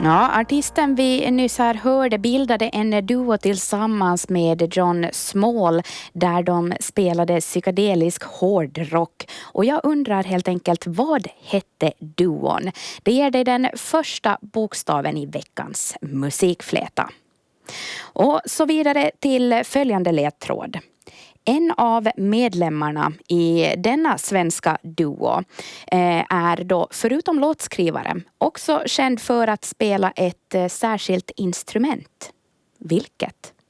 Ja, artisten vi nyss här hörde bildade en duo tillsammans med John Small där de spelade psykedelisk hårdrock. Och jag undrar helt enkelt, vad hette duon? Det ger dig den första bokstaven i veckans musikfläta. Och så vidare till följande ledtråd. En av medlemmarna i denna svenska duo är då förutom låtskrivare också känd för att spela ett särskilt instrument. Vilket?